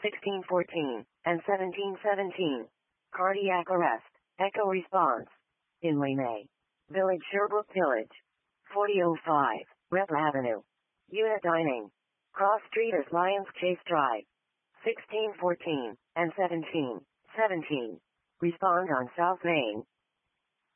1614, and 1717. Cardiac arrest, echo response. Inlay May. Village Sherbrooke Village. 4005, Rep Avenue. Unit dining. Cross Street as Lions Chase Drive. 1614, and 1717. Respond on South Main.